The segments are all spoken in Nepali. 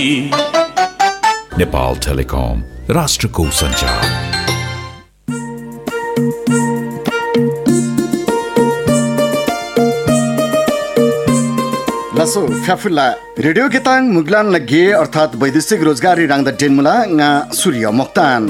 नेपाल टेलिकम, राष्ट्रको सञ्चार। लसो फ्याफुल्ला रेडियो गेताङ मुगलान लगे अर्थात वैदेशिक रोजगारी राङ्दा डेनमुला nga सूर्य मोक्तान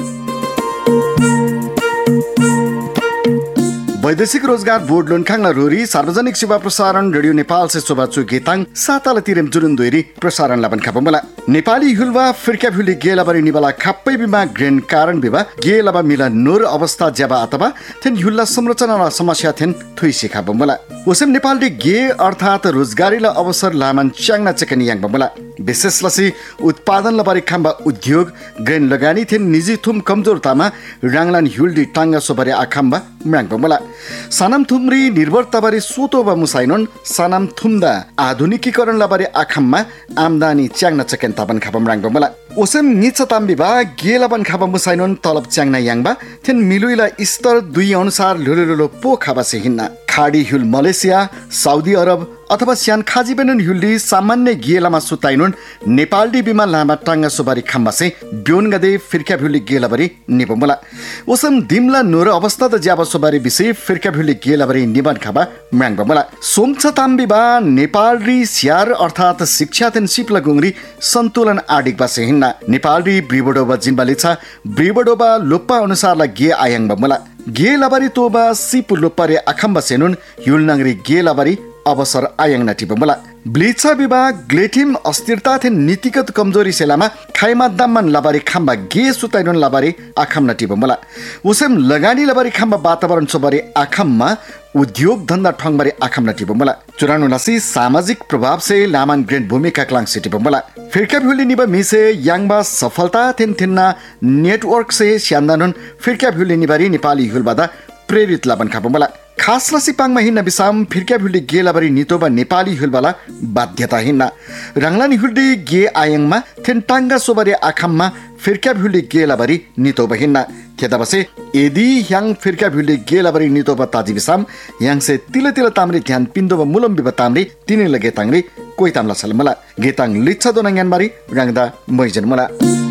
वैदेशिक रोजगार बोर्ड लोनखाङ रोरी सार्वजनिक सेवा प्रसारण रेडियो नेपाल से सोबाचु गेताङ साताल तिरेम जुरुन दोइरी प्रसारण लाबन खापमला नेपाली हुलवा फिर्का भुली गेलाबरी निबला खाप्पै बिमा ग्रेन कारण बिबा गेलाबा मिला नोर अवस्था ज्याबा अथवा थेन हुल्ला संरचना र समस्या थेन थुइसी खापमला ओसम नेपालले गे अर्थात रोजगारीला अवसर लामान च्याङ्ना चकनी याङ बमला विशेष लसी उत्पादन लबारी खाम्बा उद्योग ग्रेन लगानी थेन निजी थुम कमजोरतामा राङलान हुल्डी टाङ्गा सोबरे आखाम्बा म्याङ बमला सानाम थुम्री निर्भरताबारी सोतोबा मुसाइनोन सानाम थुम्दा आधुनिकीकरण लबारी आखाममा आमदानी च्याङ्ना चकेन ताबन खापम राङ बमला ओसम निच ताम्बिबा गेलाबन खापम मुसाइनोन तलब च्याङ्ना याङबा थेन मिलुइला स्तर 2 अनुसार लुलुलुलो पो खाबासे हिन्ना खाडी हुल मलेसिया साउदी अरब अथवा स्यान खाजिबेनन हुल्डी सामान्य गेलामा सुताइनुन नेपालडी बिमा लामा टाङ्गा सुबारी खाम्बासे ब्योन गदे फिर्का भुली गेलाबरी निबमला ओसम दिमला नोर अवस्था त ज्याबा सुबारी बिसे फिर्का भुली गेलाबरी निबन खाबा म्याङ बमला सोमछ ताम्बिबा नेपालडी स्यार अर्थात शिक्षा तेन सिपला गुंगरी सन्तुलन आडिक बासे हिन्ना नेपालडी ब्रिबडोबा जिम्बालिछा ब्रिबडोबा लोप्पा अनुसारला गे आयाङ बमला गे लाबारी तोबा सिप लोप्पारे आखम्बा सेनुन युलनांगरी गे लाबारी अवसर आयाङ नाटिबमला ब्लिचा विभाग ग्लेटिम अस्थिरता थे नीतिगत कमजोरी सेलामा खाइमा दामन लाबारी खाम्बा गे सुताइनोन लाबारी आखाम नाटिबमला उसेम लगानी लाबारी खाम्बा वातावरण सोबारी आखाममा उद्योग धन्दा ठङबारी आखाम नाटिबमला चुरानुनासी सामाजिक प्रभाव से लामान ग्रेन भूमिका क्लाङ सिटिबमला फिर्का भुली निबा मिसे याङबा सफलता थेन थेन्ना नेटवर्क से स्यान्दानुन फिर्का भुली निबारी नेपाली हुलबादा प्रेरित लाबन खापमला खास लसी पाङ महिना बिसाम फिर्का भुली गे लाबारी नितोबा नेपाली हुलबाला बाध्यता हिन्ना राङलानी हुल्डी गे आयङमा थेन टाङ्गा सोबारी आखाममा फिर्का भुली गे लाबारी नितोबा हिन्ना थेदा बसे यदि याङ फिर्का भुली गे लाबारी नितोबा ताजी बिसाम याङ से तिल तिल तामरी ध्यान पिन्दोबा मुलम बिबा तामरी तिनी लगे ताङरी कोइ तामला सलमला गेताङ लिच्छा दोनाङयान मारी राङदा मैजन मला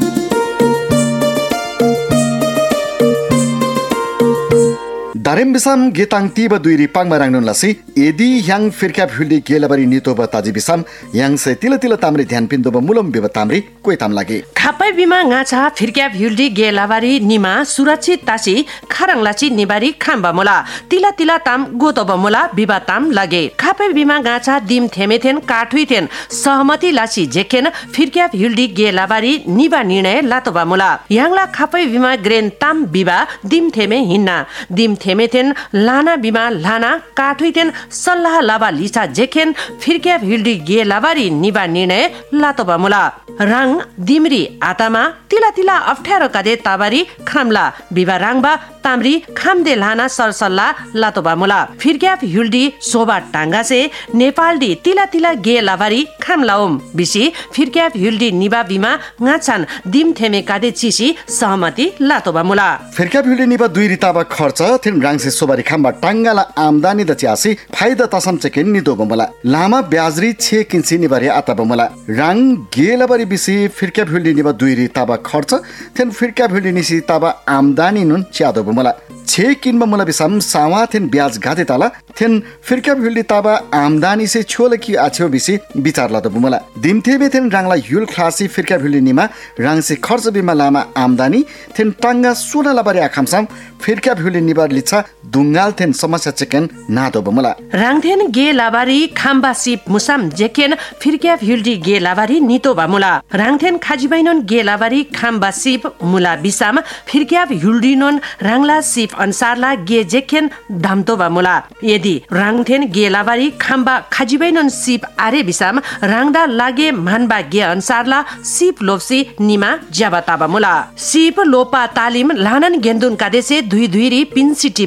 दारेम बिसाम गेताङ तिब दुइरी पाङमा राङनुन लसी यदि याङ फिर्का भुली गेलाबरी नितोबा ताजी बिसाम याङ से तिल तिल तामरी ध्यान पिन्दोबा मुलम बिबा तामरी कोइ ताम लागे खापै बिमा गाछा फिर्का भुली गेलाबरी निमा सुरक्षित तासी खरङलाची निबारी खाम्बा मोला तिला तिला ताम गोतोबा मोला बिबा ताम लागे खापै बिमा गाछा दिम थेमेथेन काठुइथेन सहमति लाची जेखेन फिर्का भुली गेलाबरी निबा निर्णय लातोबा मोला याङला खापै बिमा ग्रेन ताम बिबा दिम थेमे हिन्ना दिम थेमेथेन लाना बिमा लाना काठुइथेन सल्लाह लाबा लिसा जेखेन फिर्का भुली गेलाबरी निबा निर्णय लातोबा मोला राङ दिमरी आतामा तिला तिला अप्ठ्यारो कादे ताबारी खाम्ला बिबा राङबा तामरी खामदे लाना सरसल्ला लातोबा मोला फिर्का भुल्डी सोबा टाङ्गासे नेपालडी तिला तिला गे लाबारी खामलाओम बिसी फिर्का भुल्डी निबा बिमा गाछान दिम थेमे कादे चिसी सहमति लातोबा मोला फिर्का भुल्डी निबा 2 रिताबा खर्च थिन राङसे सोबारी खाम्बा टाङ्गाला आमदानी द च्यासी फाइदा तसम चेकेन निदोबा मोला लामा ब्याजरी 6 किन्सी निबारी आताबा मोला राङ गे लाबारी बिसी फिर्का भुल्डी निबा 2 रिताबा खर्च थिन फिर्का भुल्डी निसी ताबा आमदानी नुन च्यादो मला 6 किनमा मला बिसाम सावा थिन ब्याज गाते ताला थिन फिर्का भुल्डी ताबा आमदानी से छोल की आछ्यो बिसी विचार लातो मला दिमथे बे थिन राङला युल क्लासी फिर्का भुल्डी निमा राङ से खर्च बिमा लामा आमदानी थिन टाङ्गा सोना लाबारी आखामसाम फिर्का भुल्डी निबार लिछा दुंगाल थिन समस्या चेकेन नादो मला राङथेन गे लाबारी खाम्बा सिप मुसाम जेकेन फिर्का भुल्डी गे लाबारी नितो बामुला राङथेन खाजिबैनन गे लाबारी खाम्बा सिप मुला बिसाम फिर्का भुल्डी नन राङला सिप अनुसारला गे जेकेन धामतो बामुला यदि राङथेन गे लाबारी खाम्बा खाजिबैनन सिप आरे बिसाम राङदा लागे मानबा गे अनुसारला सिप लोप्सी निमा ज्याबा ताबामुला सिप लोपा तालिम लानन गेन्दुन कादेसे दुई दुईरी पिनसिटी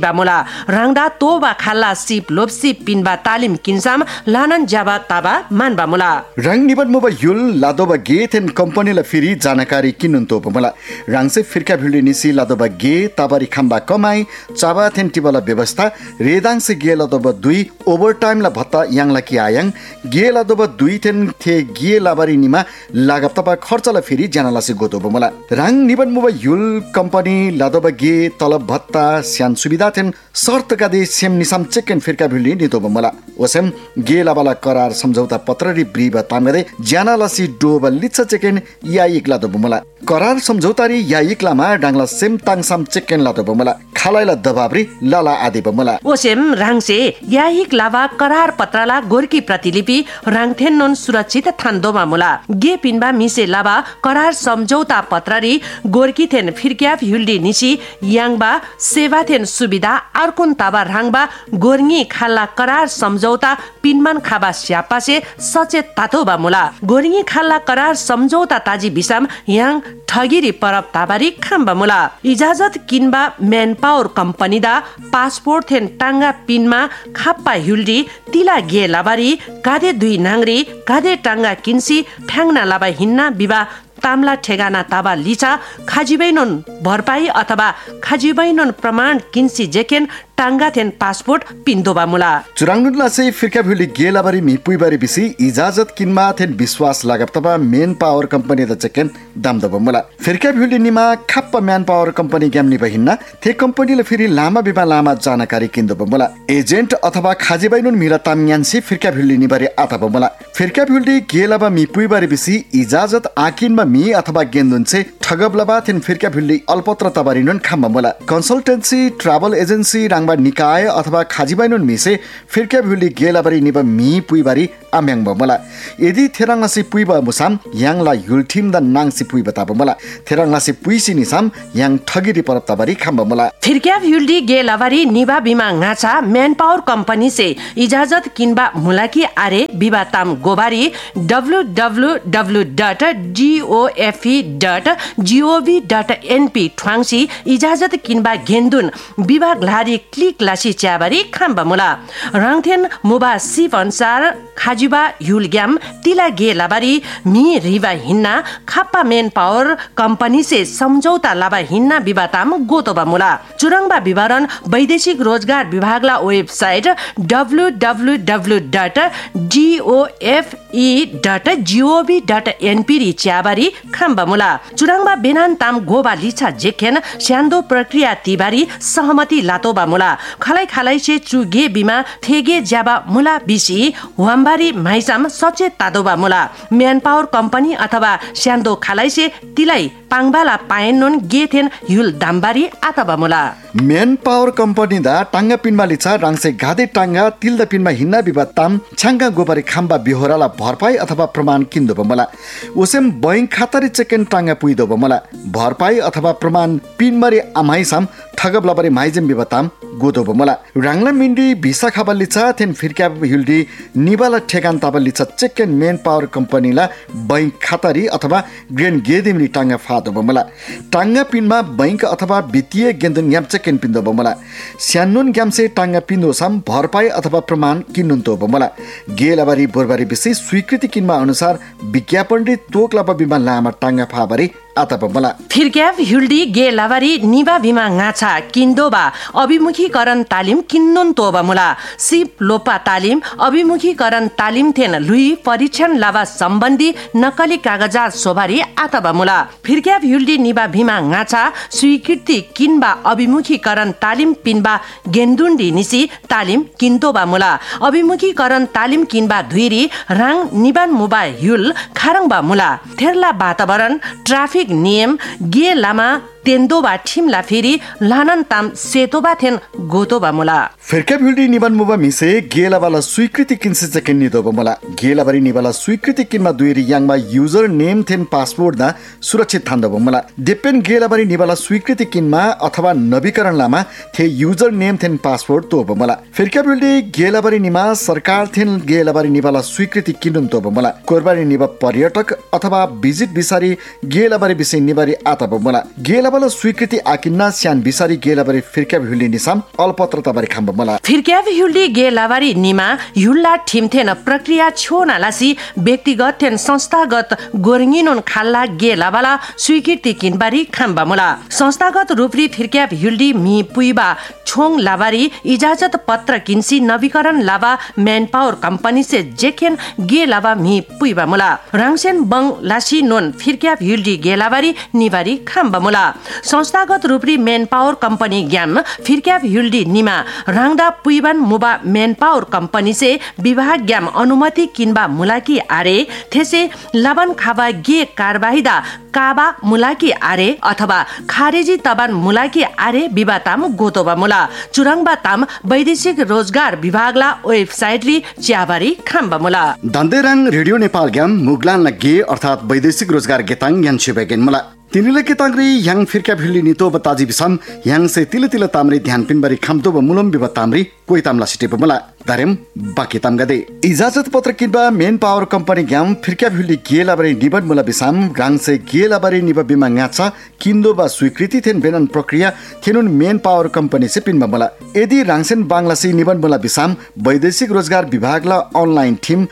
निबा मोला रांगदा तोबा खाला सिप लोप्सी पिनबा तालिम किन्साम लानन जाबा ताबा मानबा मोला रंग निबन मोबा युल लादोबा गे थेन कंपनी ला फिरी जानकारी किनुन तो मोला रंग से फिरका भिल्डी निसी लादोबा गे ताबारी खम्बा कमाई चाबा थेन टिबला व्यवस्था रेदांग से गे लादोबा 2 ओभरटाइम ला भत्ता यांगला कि आयाङ गे लादोबा 2 थेन थे गे लाबारी निमा लागत तबा खर्चला फिरी जानाला से गोतोबो मोला रंग निबन मोबा युल कंपनी लादोबा गे तलब भत्ता स्यान सुविधा थेन शर्त का दे सेम निसाम चेकन फिरका भिल्डी नितोबो मोला ओसेम गे लाबाला करार सम्झौता पत्र रि ब्रीबा तामगदे जानाला सी डोबा लिच्चा चेकन या इकला दो मोला करार सम्झौतारी या इकलामा डांगला सेम ताङसाम चेकन लादोबो मोला खालाइला दबाब्री लाला आदि बमला ओसेम राङसे याहिक लावा करार पत्रला गोर्की प्रतिलिपि राङथेन नन सुरक्षित थान्दोमा मुला गे पिनबा मिसे लावा करार सम्झौता पत्ररी गोर्की थेन फिरक्याफ हुल्डी निसी याङबा सेवा थेन सुविधा अर्कुन ताबा राङबा गोर्ङी खाला करार सम्झौता पिनमान खाबा स्यापासे सचेत तातोबा मुला गोर्ङी खाला करार सम्झौता ताजी बिसाम याङ ठगिरी परब ताबारी खाम्बा मुला इजाजत किनबा मेन पावर कंपनी दा पासपोर्ट थेन टांगा पिनमा खाप्पा हुल्डी तिला गे लाबारी गादे 2 नांगरी गादे टांगा किन्सी ठ्याङ्ना लाबा हिन्ना बिबा तामला ठेगाना ताबा लिचा खाजिबैनन भरपाई अथवा खाजिबैनन प्रमाण किन्सी जेकेन टांगा थेन पासपोर्ट पिन्दोबा मुला चुराङनुला से फिरका भिल्डी गेलाबारी मिपुइबारी बिसी इजाजत किनमा थेन विश्वास लागब तबा मेन पावर कंपनी द चेकेन दामदब मुला फिरका भिल्डी निमा खाप्पा मेन पावर कंपनी ग्यामनि बहिन्ना थे कंपनी ले फेरि लामा बिबा लामा जानकारी किन्दोब मुला एजेन्ट अथवा खाजिबैनन मिला तामयानसी फिरका भिल्डी निबारी आताब मुला फिरका भिल्डी गेलाबा मिपुइबारी बिसी इजाजत आकिनमा मी अथवा गेन्दुन से ठगबलबा थेन फिरका भिल्डी अल्पत्र तबारिनन खाम्बा मुला कन्सल्टेन्सी ट्राभल एजेन्सी राङबा निकाय अथवा खाजिबैनन मिसे फिरका भिल्डी गेलाबारी निबा मी पुइबारी आम्याङ बमला यदि थेराङलासी पुइबा मुसाम याङला युलथिम द नाङसी पुइबा ताब मला थेराङलासी पुइसी निसाम याङ ठगिरी परब तबारी खाम्बा मला फिरका भिल्डी गेलाबारी निबा बिमा ngacha मेन पावर कंपनी से इजाजत किनबा मुलाकी आरे बिबा ताम गोबारी www.gofe.gov.np ठ्वाङसी इजाजत किनबा गेन्दुन विभाग लारी क्लिक लासी च्याबारी खाम्बा मुला राङथेन मुबा सिफ अनुसार खाजुबा युलग्याम तिला गे लाबारी मी रिवा हिन्ना खाप्पा मेन पावर कंपनी से सम्झौता लाबा हिन्ना विवाताम गोतोबा मुला चुराङबा विवरण वैदेशिक रोजगार विभागला वेबसाइट www.gofe.gov.np रि च्याबारी खाम्बा मुला चुराङबा बेनान ताम गोबा लिछा जेखेन स्यान्दो प्रक्रिया तिबारी सहमति लातोबा मुला खलाइ खलाइ से चुगे बिमा थेगे ज्याबा मुला बिसी वाम्बारी माइसाम सचेत तादोबा मुला मेन पावर कंपनी अथवा स्यान्दो खलाइ से तिलाई पाङबाला पाएनन गेथेन युल दामबारी आताबा मुला मेन पावर कंपनी दा टांगा पिनमा लिछा राङसे गादे टांगा तिल्दा पिनमा हिन्ना बिबा ताम छांगा गोबारी खाम्बा बिहोराला भरपाई अथवा प्रमाण किन्दो बमला ओसेम बैंक खातारी चेकेन टांगा पुइदो बमला भरपाई अथवा प्रमाण पिनमरी आमाइसाम ठगबलाबारी माइजेम बिबा ताम गोदो बमला राङला मिन्डी भिसा खाबा लिछा थेन फिरका हिल्डी निबाला ठेगान ताबा लिछा चेकेन मेन पावर कंपनीला बैंक खातारी अथवा ग्रेन गेदिमरी टांगा फादो बमला टांगा पिनमा बैंक अथवा वित्तीय गेन्दुन याम चेकेन पिन्दो बमला स्यान्नुन ग्यामसे टांगा पिन्दो साम भरपाई अथवा प्रमाण किन्नुन तो बमला गेलाबारी बोरबारी विशेष स्वीकृति किनमा अनुसार विज्ञापन रि तोकलाबा बिमा लामा टांगा फाबारी आताबमला फिरक्याफ हुल्डी गे लाबारी निबा बिमा ngacha किन्दोबा अभिमुखीकरण तालिम किन्नुन तोबा मुला सिप लोपा तालिम अभिमुखीकरण तालिम थेन लुई परीक्षण लाबा सम्बन्धी नकली कागजात सोभारी आताबा मुला फिरक्याफ हुल्डी निबा बिमा ngacha स्वीकृति किनबा अभिमुखीकरण तालिम पिनबा गेन्दुन्डी निसी तालिम किन्दोबा मुला अभिमुखीकरण तालिम किनबा धुइरी राङ निबान मुबा हुल खारङबा मुला थेरला वातावरण ट्राफिक नियम गे लामा तेन्दोबा ठिमला फेरि लानन ताम सेतोबा थेन गोतोबा मुला फिरका भिल्डी निबन मुबा मिसे गेलाबाला स्वीकृति किन्से चेकेन निदोबा मुला गेलाबारी निबाला स्वीकृति किनमा दुइरी याङमा युजर नेम थेन पासपोर्ट दा सुरक्षित थान्दोबा मुला डिपेन गेलाबारी निबाला स्वीकृति किनमा अथवा नवीकरण लामा थे युजर नेम थेन पासपोर्ट तोबा मुला फिरका भिल्डी गेलाबारी निमा सरकार थेन गेलाबारी निबाला स्वीकृति किनुन तोबा मुला कोरबारी निबा पर्यटक अथवा भिजिट बिसारी गेलाबारी बिसे निबारी आताबा मुला गेला गेलाबाला स्वीकृति आकिन्ना स्यान बिसारी गेलाबारी फिर्क्याब हुली निसाम अलपत्रता बारी खाम्ब मला फिर्क्याब हुली गेलाबारी निमा युल्ला ठिमथेन प्रक्रिया छोना लासी व्यक्तिगत थेन संस्थागत गोरङिनोन खाल्ला गेलाबाला स्वीकृति किनबारी खाम्बा मला संस्थागत रूपरी फिर्क्याब हुली मी पुइबा छोङ लाबारी इजाजत पत्र किन्सी नवीकरण लाबा मैन पावर कंपनी से जेखेन गे लाबा मी पुइबा मुला राङसेन बङ लासी नोन फिर्क्याब हुली गेलाबारी निबारी खाम्बा मुला संस्थागत रूपरी मैन पावर कंपनी ग्याम फिर्क्याब हुली निमा राङदा पुइबान मुबा मैन पावर कंपनी से विभाग ग्याम अनुमति किनबा मुलाकी आरे थेसे लबन खाबा गे कारबाहीदा काबा मुलाकी आरे अथवा खारेजी तबान मुलाकी आरे विवाताम गोतोबा मुला चुराङबा ताम वैदेशिक रोजगार विभागला वेबसाइटली च्याबारी खाम्बा मुला दन्देराङ रेडियो नेपाल ग्याम मुगलान गे अर्थात वैदेशिक रोजगार गेताङ यान छिबेगेन मुला तिनीले केताङ्री याङ फिर्क्याब हुली नितो बताजी बिसम याङ से तिल तिल तामरी ध्यान पिनबारी खाम्तो ब मुलम बिबा तामरी कोइ तामला सिटेप मुला दारेम बाकी ताम गदे इजाजत पत्र किनबा मेन पावर कंपनी ग्याम फिर्क्याब हुली गेलाबारी निबन मुला बिसम राङ से गेलाबारी निब बिमा ngacha किन्दो बा स्वीकृति थेन बेनन प्रक्रिया थेनुन मेन पावर कंपनी से पिनमा मुला यदि राङसेन बांग्लासी निबन मुला बिसम वैदेशिक रोजगार विभागला अनलाइन थीम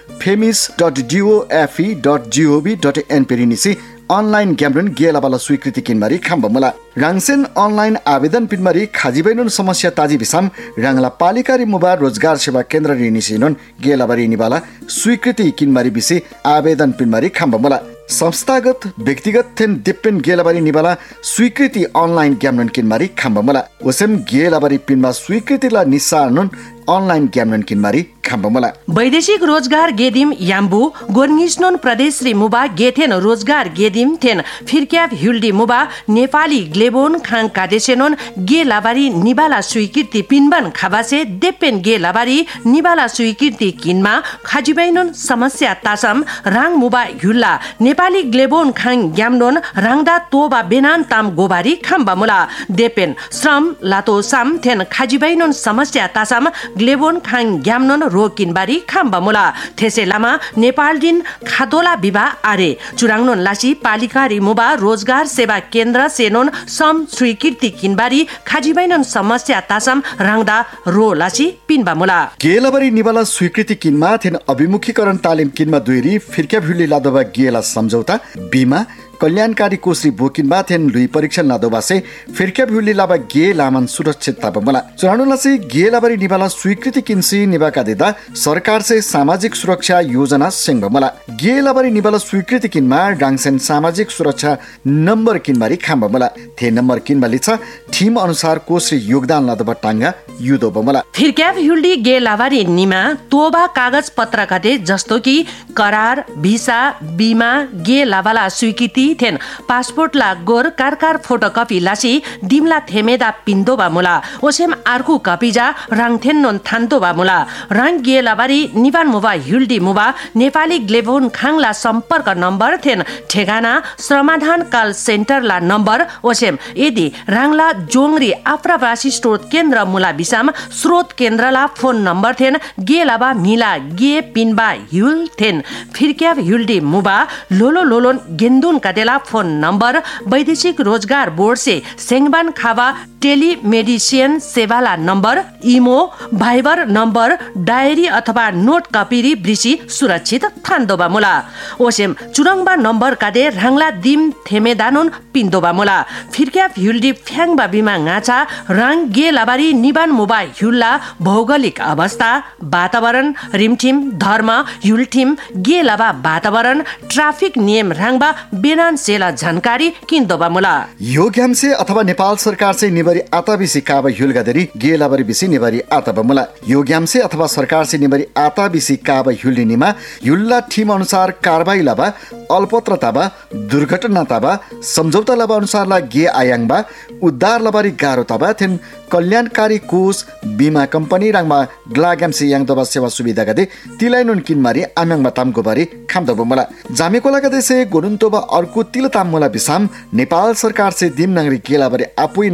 femis.dofe.gov.n पेरिनिसी अनलाइन ग्यामरुन गेलाबाला स्वीकृति किनमारी खाम्बा मुला राङसेन अनलाइन आवेदन पिनमारी खाजिबैनुन समस्या ताजी बिसाम राङला पालिकारी मुबा रोजगार सेवा केन्द्र रिनिसिनुन गेलाबारी निबाला स्वीकृति किनमारी बिसी आवेदन पिनमारी खाम्बा मुला संस्थागत व्यक्तिगत थेन दिप्पेन गेलाबारी निबाला स्वीकृति अनलाइन ग्यामरुन किनमारी खाम्बा मुला ओसेम गेलाबारी पिनमा स्वीकृतिला निसानुन अनलाइन ग्यामरुन किनमारी खाम्बा मुला वैदेशिक रोजगार गेदिम याम्बु गोर्निस्नोन प्रदेश रि मुबा गेथेन रोजगार गेदिम थेन फिर्क्याब हुली मुबा नेपाली ग्लेबोन खाङ कादेसेनोन गेलाबारी निबाला स्वीकृति पिनबन खाबासे देपेन गेलाबारी निबाला स्वीकृति किनमा खाजिबैनोन समस्या तासम राङ मुबा हुल्ला नेपाली ग्लेबोन खाङ ग्यामनोन राङदा तोबा बेनान ताम गोबारी खाम्बा मुला देपेन श्रम लातो साम थेन खाजिबैनोन समस्या तासम ग्लेबोन खाङ ग्यामनोन रोकिनबारी खाम्बा मुला थेसेलामा नेपाल दिन खादोला विवाह आरे चुराङनोन लासी पालिकारी मुबा रोजगार सेवा केन्द्र सेनोन सम स्वीकृति किनबारी खाजिबैनोन समस्या तासम राङदा रो लासी पिनबा मुला गेलाबारी निबाला स्वीकृति किनमा थेन अभिमुखीकरण तालिम किनमा दुईरी फिर्क्याब हुली लादोबा गेला सम्झौता बीमा कल्याणकारी कोश्री बोकिनबा थेन लुई परीक्षण नादोबासे फिर्क्याब हुली लाबा गे लामन सुरक्षित ताबमला चुरानुलासी गेलाबारी निबाला स्वीकृति किन्सी निबाका देदा सरकार से सामाजिक सुरक्षा योजना सेंगबमला गेलाबारी निबाला स्वीकृति किनमा राङसेन सामाजिक सुरक्षा नम्बर किनबारी खाम्बमला थे नम्बर किनबाली छ थीम अनुसार कोश्री योगदान लादोबा टांगा युदोबमला फिर्क्याब हुली गेलाबारी निमा तोबा कागज पत्र कदे जस्तो कि करार भिसा बीमा गेलाबाला स्वीकृति थेन पासपोर्ट ला गोर कारकार फोटोकपी लासी दिमला थेमेदा पिन्दोबा मुला ओसेम आर्कु कपिजा राङथेन नोन थान्तोबा मुला राङ गेलाबारी निबान मुबा हुल्डी मुबा नेपाली ग्लेबोन खाङला सम्पर्क नम्बर थेन ठेगाना समाधान काल सेन्टर ला नम्बर ओसेम यदि राङला जोंगरी आप्रवासी स्रोत केन्द्र मुला बिसाम स्रोत केन्द्रला फोन नम्बर थेन गेलाबा मिला गे पिनबा हुल थेन फिर्क्याब हुल्डी मुबा लोलो लोलोन गेन्दुन कदेला फोन नम्बर वैदेशिक रोजगार बोर्ड से सेंगबान खावा टेलिमेडिसिन सेवाला नम्बर इमो भाइबर नम्बर डायरी अथवा नोट कपिरी ब्रिसी सुरक्षित थान्दोबा मुला ओसेम चुरङबा नम्बर कादे राङला दिम थेमेदानुन पिन्दोबा मुला फिर्क्याब हुल्डी फ्याङबा बिमा ngacha राङ गेलाबारी निबान मुबा हुल्ला भौगोलिक अवस्था वातावरण रिमठिम धर्म हुल्ठिम गेलाबा वातावरण ट्राफिक नियम राङबा बेनान सेला जानकारी किन्दोबा मुला यो ग्यामसे अथवा नेपाल सरकार से निबरी आताबिसी काबा हुलगदरी गेलाबारी बिसी निबरी आताबा मुला यो ग्यामसे अथवा सरकार से निबरी आताबिसी काबा हुलिनीमा युल्ला थीम अनुसार कारबाही लाबा अल्पत्रताबा दुर्घटना ताबा सम्झौता लाबा अनुसार ला गे आयाङबा उद्धार लबारी गारो ताबा थेन कल्याणकारी कोष बीमा कंपनी राङमा ग्लाग्यामसे याङदोबा सेवा सुविधा गदे तिलाइनुन किनमारी आम्याङमा ताम गोबारी खामदोबा मुला जामेकोला गदेसे गोरुन्तोबा अर्को तिलताम मुला बिसाम नेपाल सरकार से दिम नगरी गेलाबारी आपुइना काबा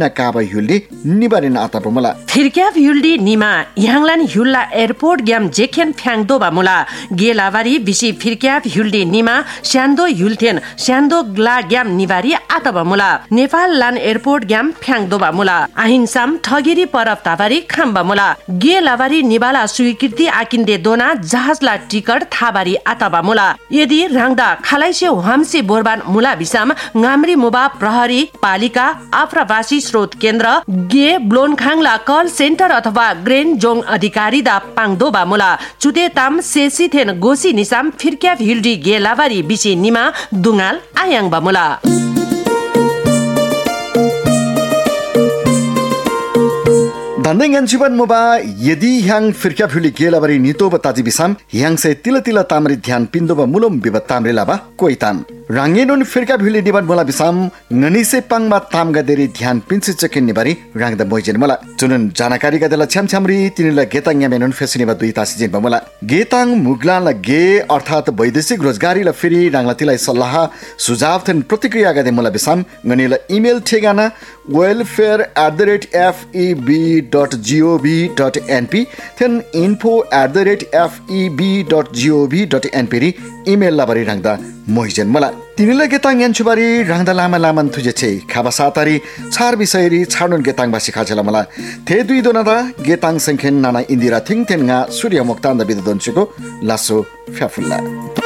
ह्युल्ली निबारिन आता पमुला फिरक्या ह्युल्डी Nima याङलान ह्युल्ला airport game जेखेन फ्याङदो बामुला गेलावारी BC फिरक्या ह्युल्डी Nima स्यान्दो ह्युल्थेन स्यान्दो ग्ला ग्याम निबारी आता बामुला नेपाल लान एयरपोर्ट ग्याम फ्याङदो बामुला आहिन्साम ठगिरी परब ताबारी खाम बामुला गेलावारी निबाला स्वीकृति आकिन्दे दोना जहाजला टिकट थाबारी आता बामुला यदि राङदा खालाइसे हामसी बोरबान मुला बिसाम गाम्री मुबा प्रहरी पालिका आप्रवासी स्रोत केन्द्र गे ब्लोनखाङला कल सेन्टर अथवा ग्रेन जोङ अधिकारी दा पाङदो बामुला चुते ताम सेसी थेन गोसी निसाम फिरक्या भिल्डी गेलावारी बिसी निमा दुङाल आयाङ बामुला Dandengan जीवन मुबा यदि ह्याङ फिरक्या भिल्डी गेलावारी नितो बताजी बिसाम ह्याङ से तिला तिला तामरी ध्यान पिन्दोबा मुलम बिबा तामरे लाबा कोइ ताम राङेनुन फिरक्या भिल्डी निबान मुला बिसाम ngani pangma tamga deri ध्यान पिन्सि चकिन निबारी राङदा मोइजेन मला जुनुन जानकारी गदला छ्यामछ्यामरी तिनीला गेताङ यामेनुन फेसिनेबा दुई तासी जेन बमला गेताङ मुगलाला गे अर्थात वैदेशिक रोजगारीला फेरि राङला तिलाई सल्लाह सुझाव थन प्रतिक्रिया गदे मुला बिसाम ngani ला इमेल ठेगाना welfare@feb.gov.np थन info@feb.gov.np री इमेल लाबारी राङदा मोइजेन मला तिनीला गेताङ यान्छुबारी राङदा लामा लामान थुजेछे खाबा सातारी छार बिसैरी छाडुन गेताङ बासी खाछला मला थे दुई दोनादा गेताङ संखेन नाना इन्दिरा थिङ थेनगा सूर्य मुक्तान्द बिददन्चुको लासो फ्याफुल्ला